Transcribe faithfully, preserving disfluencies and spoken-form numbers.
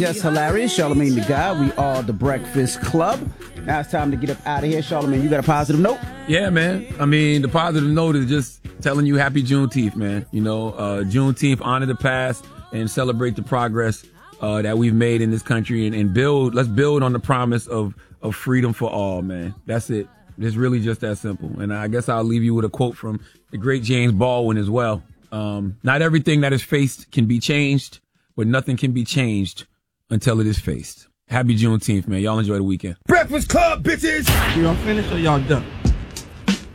Just hilarious. Charlamagne the Guy. We are the Breakfast Club. Now it's time to get up out of here. Charlamagne, you got a positive note? Yeah, man. I mean, the positive note is just telling you happy Juneteenth, man. You know, uh, Juneteenth, honor the past and celebrate the progress uh, that we've made in this country and, and build. Let's build on the promise of, of freedom for all, man. That's it. It's really just that simple. And I guess I'll leave you with a quote from the great James Baldwin as well. Um, not everything that is faced can be changed, but nothing can be changed until it is faced. Happy Juneteenth, man. Y'all enjoy the weekend. Breakfast Club, bitches! Y'all finished or y'all done?